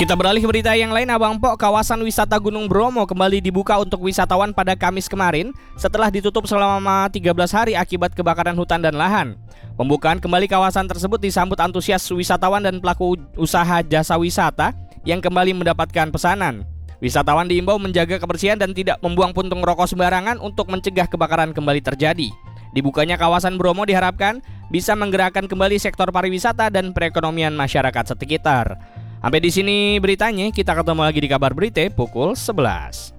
Kita beralih ke berita yang lain, Abang Pok. Kawasan wisata Gunung Bromo kembali dibuka untuk wisatawan pada Kamis kemarin setelah ditutup selama 13 hari akibat kebakaran hutan dan lahan. Pembukaan kembali kawasan tersebut disambut antusias wisatawan dan pelaku usaha jasa wisata yang kembali mendapatkan pesanan. Wisatawan diimbau menjaga kebersihan dan tidak membuang puntung rokok sembarangan untuk mencegah kebakaran kembali terjadi. Dibukanya kawasan Bromo diharapkan bisa menggerakkan kembali sektor pariwisata dan perekonomian masyarakat sekitar. Sampai di sini beritanya, kita ketemu lagi di kabar berita pukul 11.